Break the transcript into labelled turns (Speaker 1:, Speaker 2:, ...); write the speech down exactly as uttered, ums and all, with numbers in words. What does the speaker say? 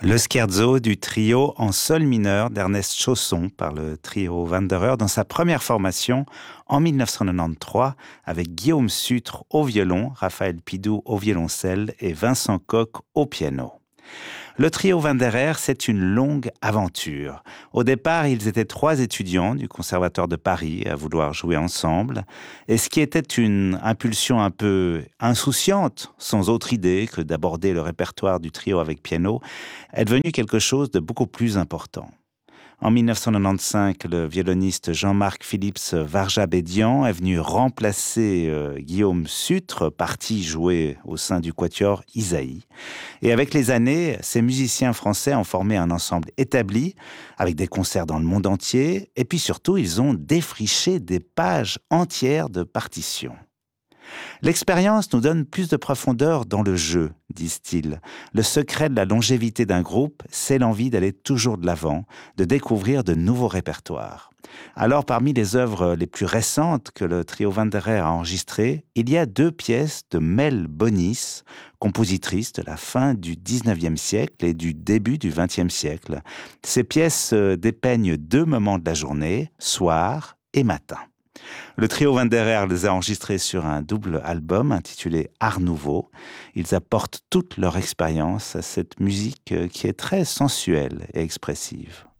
Speaker 1: Le scherzo du trio en sol mineur d'Ernest Chausson par le trio Wanderer dans sa première formation en mille neuf cent quatre-vingt-treize avec Guillaume Sutre au violon, Raphaël Pidou au violoncelle et Vincent Koch au piano. Le trio Wanderer, c'est une longue aventure. Au départ, ils étaient trois étudiants du Conservatoire de Paris à vouloir jouer ensemble. Et ce qui était une impulsion un peu insouciante, sans autre idée que d'aborder le répertoire du trio avec piano, est devenu quelque chose de beaucoup plus important. En mille neuf cent quatre-vingt-quinze, le violoniste Jean-Marc Philips Varjabédian est venu remplacer euh, Guillaume Sutre, parti jouer au sein du quatuor Isaïe. Et avec les années, ces musiciens français ont formé un ensemble établi, avec des concerts dans le monde entier, et puis surtout, ils ont défriché des pages entières de partitions. L'expérience nous donne plus de profondeur dans le jeu, disent-ils. Le secret de la longévité d'un groupe, c'est l'envie d'aller toujours de l'avant, de découvrir de nouveaux répertoires. Alors, parmi les œuvres les plus récentes que le trio Wanderer a enregistrées, il y a deux pièces de Mel Bonis, compositrice de la fin du dix-neuvième siècle et du début du vingtième siècle. Ces pièces dépeignent deux moments de la journée, soir et matin. Le trio Wanderer les a enregistrés sur un double album intitulé Art Nouveau. Ils apportent toute leur expérience à cette musique qui est très sensuelle et expressive.